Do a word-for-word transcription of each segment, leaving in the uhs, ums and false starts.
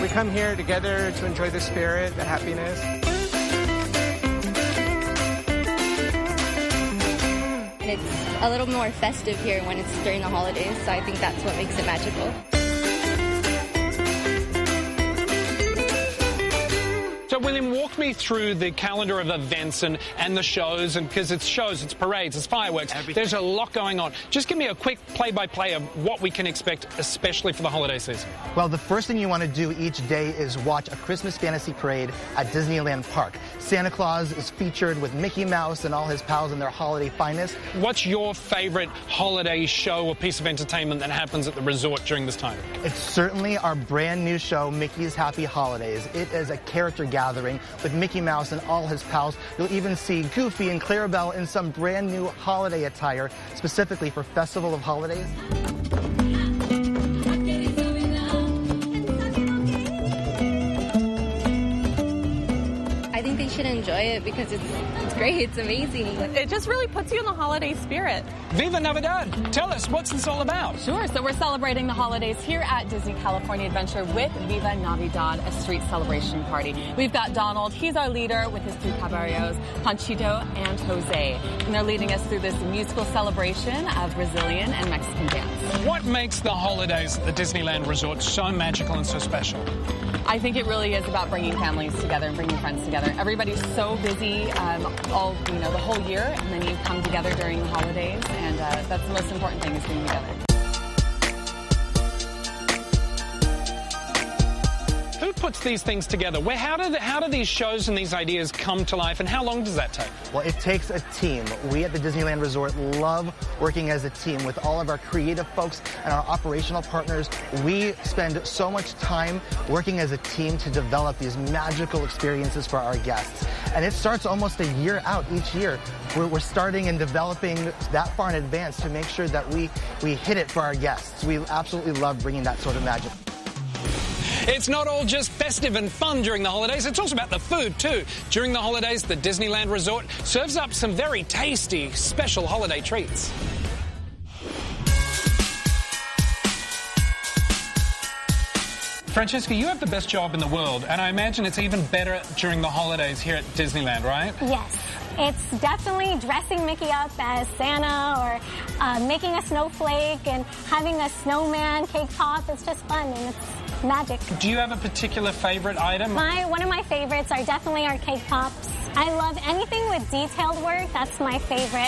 We come here together to enjoy the spirit, the happiness. And it's a little more festive here when it's during the holidays, so I think that's what makes it magical. So, William, walk me through the calendar of events and, and the shows, and because it's shows, it's parades, it's fireworks. Everything. There's a lot going on. Just give me a quick play-by-play of what we can expect, especially for the holiday season. Well, the first thing you want to do each day is watch a Christmas fantasy parade at Disneyland Park. Santa Claus is featured with Mickey Mouse and all his pals in their holiday finest. What's your favorite holiday show or piece of entertainment that happens at the resort during this time? It's certainly our brand new show, Mickey's Happy Holidays. It is a character gathering with Mickey Mouse and all his pals. You'll even see Goofy and Clarabelle in some brand new holiday attire, specifically for Festival of Holidays. I think they should enjoy it because it's, it's great, it's amazing. It just really puts you in the holiday spirit. Viva Navidad! Tell us, what's this all about? Sure, so we're celebrating the holidays here at Disney California Adventure with Viva Navidad, a street celebration party. We've got Donald, he's our leader with his three caballeros, Panchito and Jose. And they're leading us through this musical celebration of Brazilian and Mexican dance. What makes the holidays at the Disneyland Resort so magical and so special? I think it really is about bringing families together and bringing friends together. Everybody's so busy um, all, you know, the whole year, and then you come together during the holidays, and uh, that's the most important thing, is being together. Who puts these things together? Where, how, do the, how do these shows and these ideas come to life, and how long does that take? Well, it takes a team. We at the Disneyland Resort love working as a team with all of our creative folks and our operational partners. We spend so much time working as a team to develop these magical experiences for our guests. And it starts almost a year out each year. We're, we're starting and developing that far in advance to make sure that we, we hit it for our guests. We absolutely love bringing that sort of magic. It's not all just festive and fun during the holidays, it's also about the food too. During the holidays, the Disneyland Resort serves up some very tasty, special holiday treats. Francesca, you have the best job in the world, and I imagine it's even better during the holidays here at Disneyland, right? Yes. It's definitely dressing Mickey up as Santa, or uh, making a snowflake and having a snowman cake pop. It's just fun, and it's magic. Do you have a particular favorite item? My, one of my favorites are definitely our cake pops. I love anything with detailed work. That's my favorite.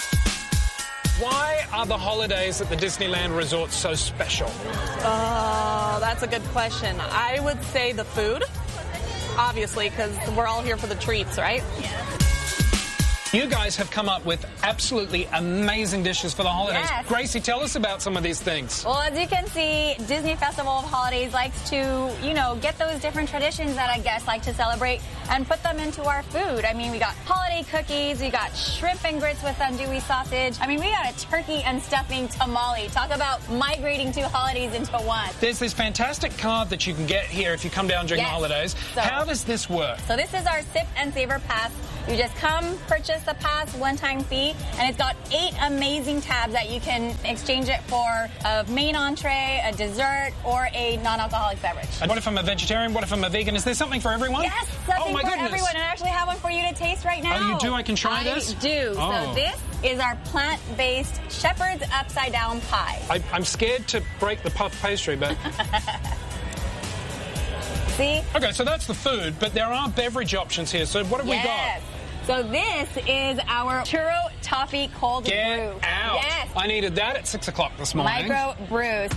Why are the holidays at the Disneyland Resort so special? Oh, that's a good question. I would say the food, obviously, because we're all here for the treats, right? Yeah. You guys have come up with absolutely amazing dishes for the holidays. Yes. Gracie, tell us about some of these things. Well, as you can see, Disney Festival of Holidays likes to, you know, get those different traditions that I guess like to celebrate and put them into our food. I mean, we got holiday cookies, we got shrimp and grits with andouille sausage. I mean, we got a turkey and stuffing tamale. Talk about migrating two holidays into one. There's this fantastic card that you can get here if you come down during Yes. the holidays. So- How does this work? So this is our Sip and Savor Pass. You just come, purchase the pass, one-time fee, and it's got eight amazing tabs that you can exchange it for a main entree, a dessert, or a non-alcoholic beverage. And what if I'm a vegetarian? What if I'm a vegan? Is there something for everyone? Yes, something oh my for goodness. everyone. And I actually have one for you to taste right now. Oh, you do? I can try I this? do. Oh. So this is our plant-based shepherd's upside-down pie. I, I'm scared to break the puff pastry, but... See? Okay, so that's the food, but there are beverage options here. So what have Yes. So this is our churro toffee cold we got? Get brew. out. Yes. I needed that at six o'clock this morning. Micro brews.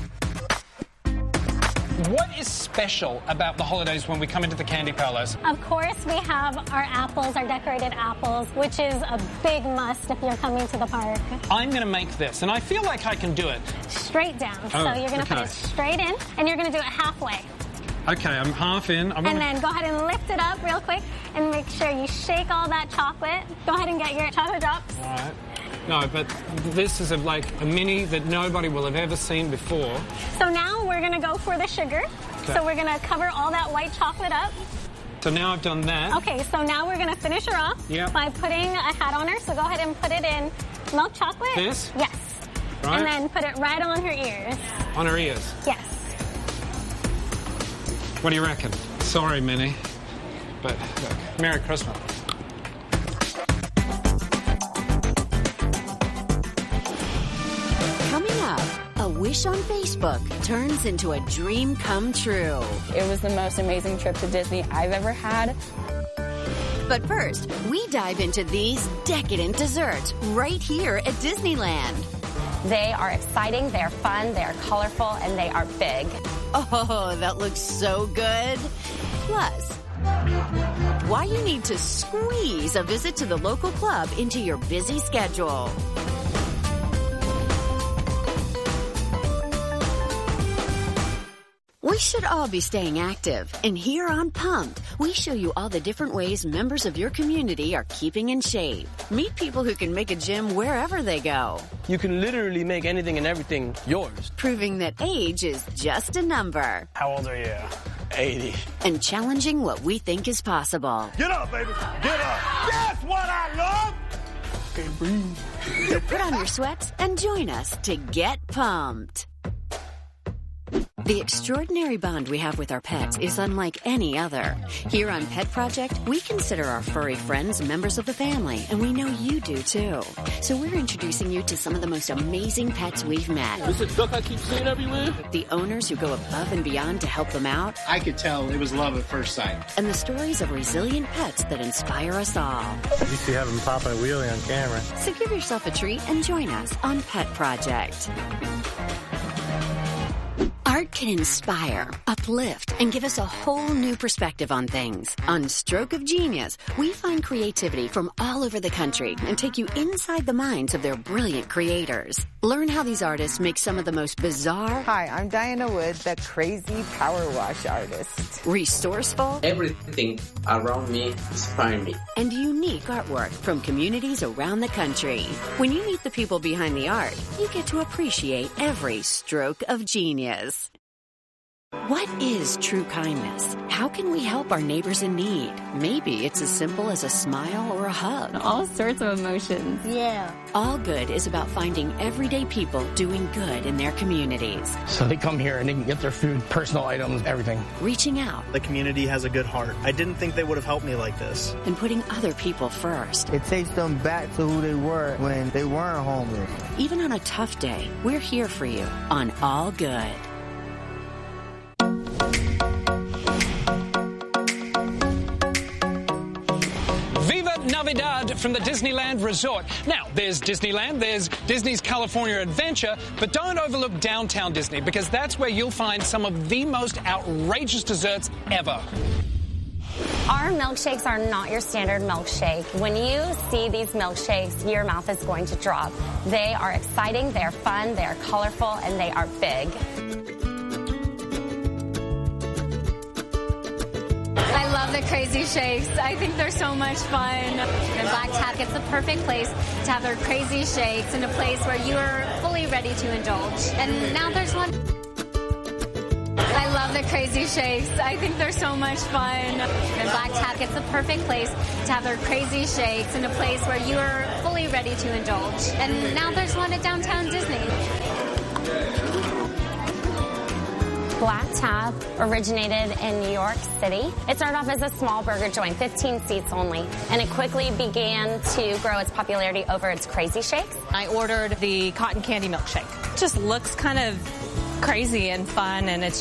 What is special about the holidays when we come into the Candy Palace? Of course, we have our apples, our decorated apples, which is a big must if you're coming to the park. I'm going to make this, and I feel like I can do it. Straight down. Oh, so you're going to okay. put it straight in, and you're going to do it halfway. Okay, I'm half in. I'm And gonna... then go ahead and lift it up real quick and make sure you shake all that chocolate. Go ahead and get your chocolate drops. All right. No, but this is a, like a mini that nobody will have ever seen before. So now we're going to go for the sugar. Okay. So we're going to cover all that white chocolate up. So now I've done that. Okay, so now we're going to finish her off Yep. by putting a hat on her. So go ahead and put it in milk chocolate. This? Yes. Right. And then put it right on her ears. On her ears. Yes. What do you reckon? Sorry, Minnie. But, look, Merry Christmas. Coming up, a wish on Facebook turns into a dream come true. It was the most amazing trip to Disney I've ever had. But first, we dive into these decadent desserts right here at Disneyland. They are exciting, they're fun, they're colorful, and they are big. Oh, that looks so good. Plus, why you need to squeeze a visit to the local club into your busy schedule. We should all be staying active, and here on Pumped, we show you all the different ways members of your community are keeping in shape. Meet people who can make a gym wherever they go. You can literally make anything and everything yours. Proving that age is just a number. How old are you? eighty. And challenging what we think is possible. Get up, baby. Get up. That's what I love. Okay, breathe. So put on your sweats and join us to get pumped. The extraordinary bond we have with our pets is unlike any other. Here on Pet Project, we consider our furry friends members of the family, and we know you do too. So we're introducing you to some of the most amazing pets we've met. Is it duck I keep seeing everywhere? The owners who go above and beyond to help them out. I could tell it was love at first sight. And the stories of resilient pets that inspire us all. You see have him pop a wheelie on camera. So give yourself a treat and join us on Pet Project. Art can inspire, uplift, and give us a whole new perspective on things. On Stroke of Genius, we find creativity from all over the country and take you inside the minds of their brilliant creators. Learn how these artists make some of the most bizarre... Hi, I'm Diana Wood, the crazy power wash artist. Resourceful... Everything around me inspires me. And unique artwork from communities around the country. When you meet the people behind the art, you get to appreciate every stroke of genius. What is true kindness? How can we help our neighbors in need? Maybe it's as simple as a smile or a hug. All sorts of emotions. Yeah. All Good is about finding everyday people doing good in their communities. So they come here and they can get their food, personal items, everything. Reaching out. The community has a good heart. I didn't think they would have helped me like this. And putting other people first. It takes them back to who they were when they weren't homeless. Even on a tough day, we're here for you on All Good. Viva Navidad from the Disneyland Resort. Now, there's Disneyland, there's Disney's California Adventure, but don't overlook Downtown Disney, because that's where you'll find some of the most outrageous desserts ever. Our milkshakes are not your standard milkshake. When you see these milkshakes, your mouth is going to drop. They are exciting, they're fun, they're colorful, and they are big. I love the crazy shakes. I think they're so much fun. And Black Tap gets the perfect place to have their crazy shakes in a place where you are fully ready to indulge. And now there's one. I love the crazy shakes. I think they're so much fun. And Black Tap gets the perfect place to have their crazy shakes in a place where you are fully ready to indulge. And now there's one at Downtown Disney. Black Tap originated in New York City. It started off as a small burger joint, fifteen seats only, and it quickly began to grow its popularity over its crazy shakes. I ordered the cotton candy milkshake. It just looks kind of crazy and fun, and it's